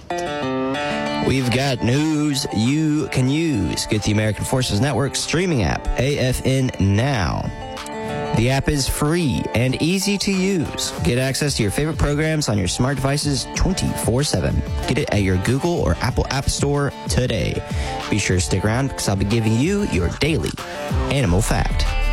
We've got news you can use. Get the American Forces Network streaming app, AFN Now. The app is free and easy to use. Get access to your favorite programs on your smart devices 24/7. Get it at your Google or Apple App Store today. Be sure to stick around because I'll be giving you your daily animal fact.